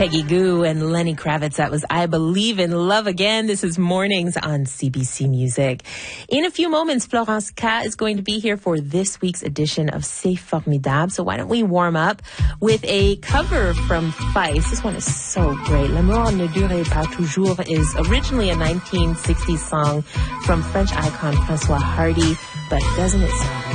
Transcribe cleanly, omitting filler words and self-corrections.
Peggy Gou and Lenny Kravitz. That was I Believe in Love Again. This is Mornings on CBC Music. In a few moments, Florence K is going to be here for this week's edition of C'est Formidable. So why don't we warm up with a cover from Feist. This one is so great. L'amour ne dure pas toujours is originally a 1960s song from French icon François Hardy, but doesn't it sound